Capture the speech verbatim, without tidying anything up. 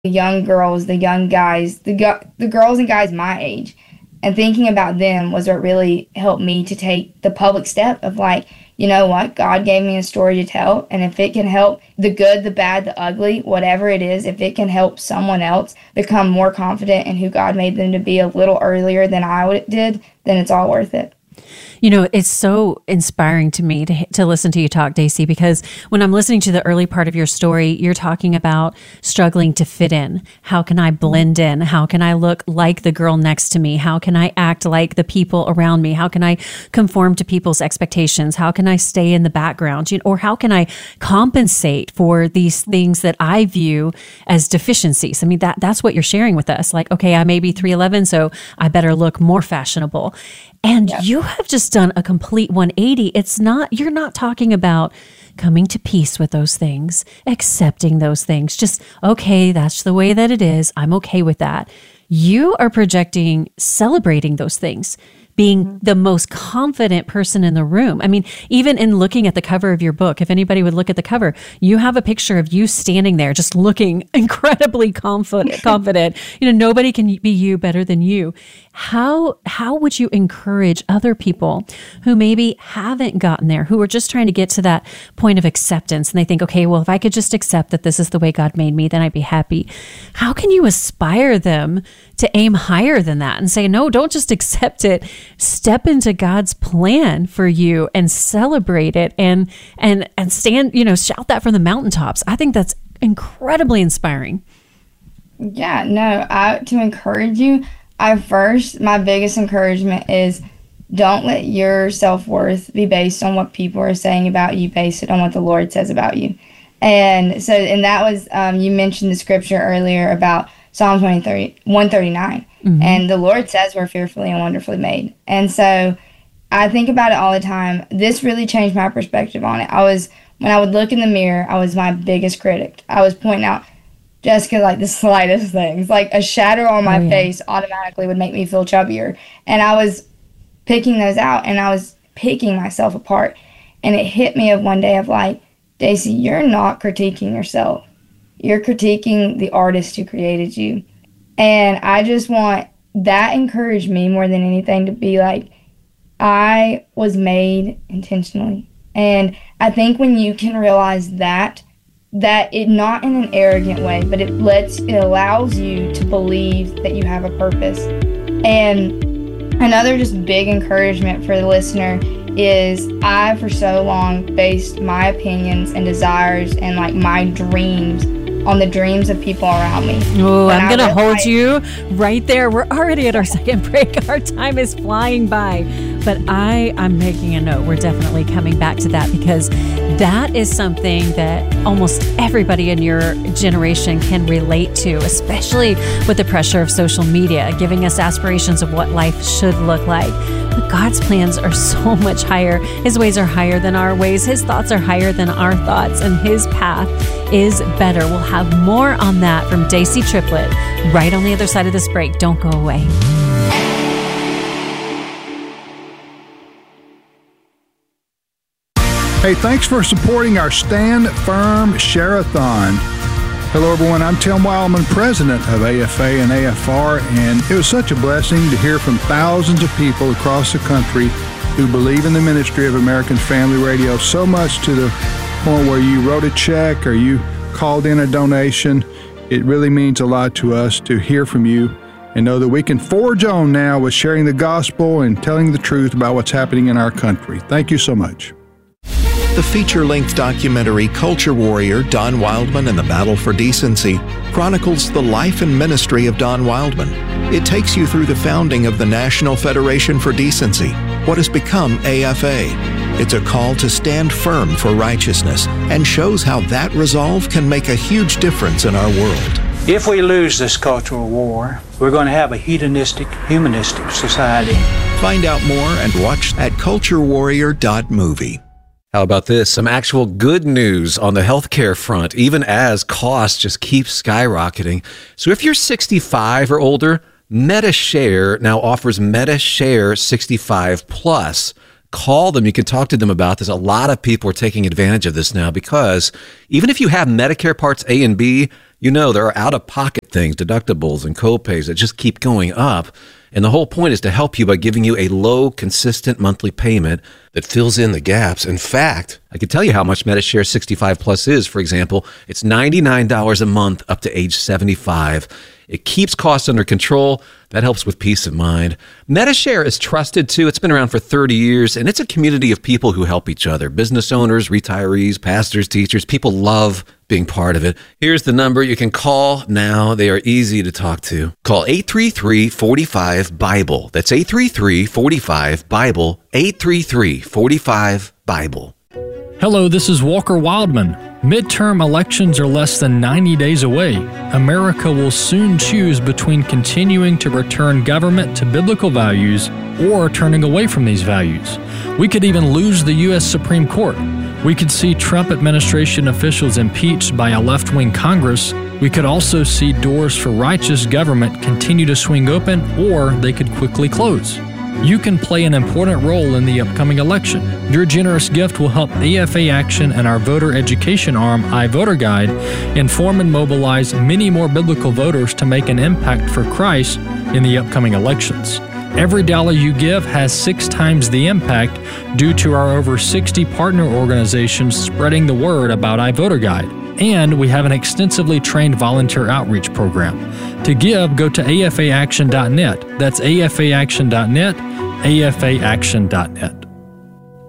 the young girls, the young guys, the gu- the girls and guys my age. And thinking about them was what really helped me to take the public step of like, you know what, God gave me a story to tell. And if it can help the good, the bad, the ugly, whatever it is, if it can help someone else become more confident in who God made them to be a little earlier than I did, then it's all worth it. You know, it's so inspiring to me to to listen to you talk, Daisy, because when I'm listening to the early part of your story, you're talking about struggling to fit in. How can I blend in? How can I look like the girl next to me? How can I act like the people around me? How can I conform to people's expectations? How can I stay in the background? You know, or how can I compensate for these things that I view as deficiencies? I mean, that that's what you're sharing with us. Like, okay, I may be three eleven, so I better look more fashionable. And yep. You have just done a complete one eighty. It's not, you're not talking about coming to peace with those things, accepting those things. Just, okay, that's the way that it is. I'm okay with that. You are projecting, celebrating those things, being mm-hmm. the most confident person in the room. I mean, even in looking at the cover of your book, if anybody would look at the cover, you have a picture of you standing there just looking incredibly confident. confident. You know, nobody can be you better than you. How how would you encourage other people who maybe haven't gotten there, who are just trying to get to that point of acceptance, and they think, okay, well, if I could just accept that this is the way God made me, then I'd be happy. How can you aspire them to aim higher than that and say, no, don't just accept it. Step into God's plan for you and celebrate it and and and stand, you know, shout that from the mountaintops. I think that's incredibly inspiring. Yeah, no, I to encourage you, I first, my biggest encouragement is don't let your self-worth be based on what people are saying about you, base it on what the Lord says about you. And so, and that was, um, you mentioned the scripture earlier about Psalm one thirty-nine. Mm-hmm. And the Lord says we're fearfully and wonderfully made. And so I think about it all the time. This really changed my perspective on it. I was, when I would look in the mirror, I was my biggest critic. I was pointing out, Jessica, like the slightest things, like a shadow on my oh, yeah. face automatically would make me feel chubbier. And I was picking those out and I was picking myself apart. And it hit me of one day of like, Daisy, you're not critiquing yourself. You're critiquing the artist who created you. And I just want, that encouraged me more than anything to be like, I was made intentionally. And I think when you can realize that, that it, not in an arrogant way, but it lets, it allows you to believe that you have a purpose. And another just big encouragement for the listener is I, for so long, based my opinions and desires and like my dreams on the dreams of people around me. Oh, I'm going to hold you right there. We're already at our second break. Our time is flying by. But I, I'm making a note. We're definitely coming back to that because that is something that almost everybody in your generation can relate to, especially with the pressure of social media, giving us aspirations of what life should look like. But God's plans are so much higher. His ways are higher than our ways. His thoughts are higher than our thoughts. And His path is better. We'll have more on that from Daisy Triplett right on the other side of this break. Don't go away. Hey, thanks for supporting our Stand Firm Share-a-thon. Hello, everyone. I'm Tim Wildman, president of A F A and A F R, and it was such a blessing to hear from thousands of people across the country who believe in the ministry of American Family Radio so much to the point where you wrote a check or you called in a donation. It really means a lot to us to hear from you and know that we can forge on now with sharing the gospel and telling the truth about what's happening in our country. Thank you so much. The feature-length documentary Culture Warrior, Don Wildman and the Battle for Decency chronicles the life and ministry of Don Wildman. It takes you through the founding of the National Federation for Decency, what has become A F A. It's a call to stand firm for righteousness and shows how that resolve can make a huge difference in our world. If we lose this cultural war, we're going to have a hedonistic, humanistic society. Find out more and watch at culture warrior dot movie. How about this? Some actual good news on the healthcare front, even as costs just keep skyrocketing. So if you're sixty-five or older, Medi-Share now offers Medi-Share sixty-five plus. Call them. You can talk to them about this. A lot of people are taking advantage of this now because even if you have Medicare Parts A and B, You know, there are out-of-pocket things, deductibles and copays that just keep going up. And the whole point is to help you by giving you a low, consistent monthly payment that fills in the gaps. In fact, I can tell you how much Medi-Share sixty-five Plus is. For example, it's ninety-nine dollars a month up to age seventy-five. It keeps costs under control. That helps with peace of mind. Medi-Share is trusted too. It's been around for thirty years, and it's a community of people who help each other. Business owners, retirees, pastors, teachers. People love being part of it. Here's the number you can call now. They are easy to talk to. Call eight three three, four five, BIBLE. That's eight three three, four five, BIBLE. eight three three, four five, BIBLE. Hello, this is Walker Wildman. Midterm elections are less than ninety days away. America will soon choose between continuing to return government to biblical values or turning away from these values. We could even lose the U S Supreme Court. We could see Trump administration officials impeached by a left-wing Congress. We could also see doors for righteous government continue to swing open, or they could quickly close. You can play an important role in the upcoming election. Your generous gift will help A F A Action and our voter education arm, iVoterGuide, inform and mobilize many more biblical voters to make an impact for Christ in the upcoming elections. Every dollar you give has six times the impact due to our over sixty partner organizations spreading the word about iVoterGuide. And we have an extensively trained volunteer outreach program. To give, go to A F A action dot net. That's A F A action dot net, A F A action dot net.